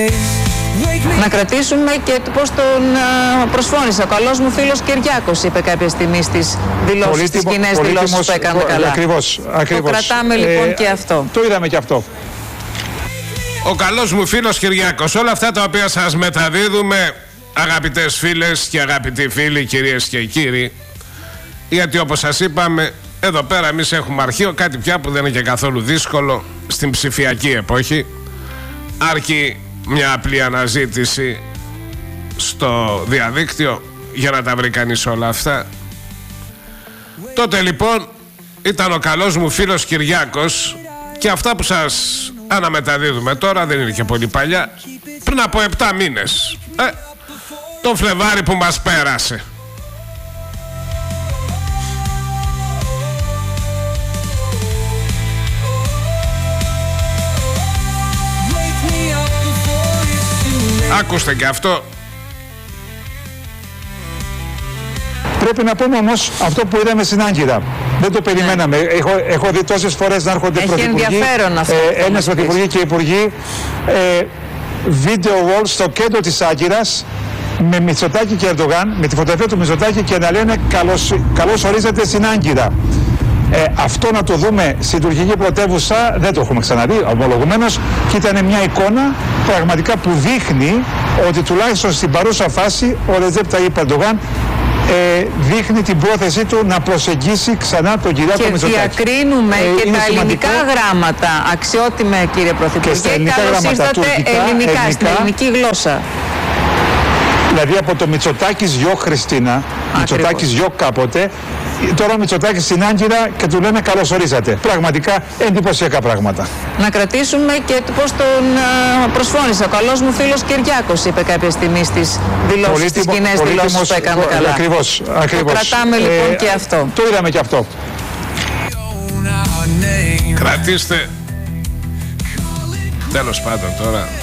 Να κρατήσουμε και πώς τον προσφώνησε. Ο καλός μου φίλος Κυριάκος είπε κάποια στιγμή στις δηλώσεις, στις κοινές δηλώσεις που έκανε καλά. Ακριβώς. Το κρατάμε λοιπόν και αυτό. Το είδαμε και αυτό. Ο καλός μου φίλος Κυριάκος. Όλα αυτά τα οποία σας μεταδίδουμε, αγαπητές φίλες και αγαπητοί φίλοι, κυρίες και κύριοι, γιατί όπως σας είπαμε, εδώ πέρα εμείς έχουμε αρχείο, κάτι πια που δεν είναι και καθόλου δύσκολο στην ψηφιακή εποχή. Αρκεί μια απλή αναζήτηση στο διαδίκτυο για να τα βρει κανείς όλα αυτά. Τότε λοιπόν ήταν ο καλός μου φίλος Κυριάκος, και αυτά που σας αναμεταδίδουμε τώρα δεν είναι και πολύ παλιά, πριν από 7 μήνες, τον Φλεβάρι που μας πέρασε. Άκουστε και αυτό. Πρέπει να πούμε όμως αυτό που είδαμε στην Άγκυρα. Δεν το περιμέναμε. Έχω δει τόσες φορές να έρχονται πρωθυπουργοί. Έχει ενδιαφέρον αυτό. Ένας πρωθυπουργοί και υπουργοί. Βίντεο wall στο κέντρο της Άγκυρας με Μητσοτάκη και Ερντογάν, με τη φωτογραφία του Μητσοτάκη, και να λένε καλώς ορίζετε στην Άγκυρα. Αυτό να το δούμε στην τουρκική πρωτεύουσα δεν το έχουμε ξαναδεί ομολογουμένως, και ήταν μια εικόνα πραγματικά που δείχνει ότι τουλάχιστον στην παρούσα φάση ο Ρετζέπ Ταγιπ Ερντογάν δείχνει την πρόθεσή του να προσεγγίσει ξανά τον Κυριάκο Μητσοτάκη. Και διακρίνουμε και τα ελληνικά γράμματα. Αξιότιμε κύριε Πρωθυπουργέ, καλώς ήρθατε ελληνικά, στην ελληνική γλώσσα. Δηλαδή από το Μητσοτάκης γιο Χριστίνα, Μητσοτάκης γιο κάποτε, τώρα Μητσοτάκης στην Άγκυρα και του λένε καλώς ορίσατε. Πραγματικά εντυπωσιακά πράγματα. Να κρατήσουμε και πώς τον προσφώνησε. Ο καλός μου φίλος Κυριάκος είπε κάποια στιγμή στις δηλώσεις, στις κοινές δηλώσεις που έκανε καλά. Ακριβώς. Το κρατάμε λοιπόν και αυτό. Το είδαμε και αυτό. Κρατήστε. Τέλος πάντων τώρα.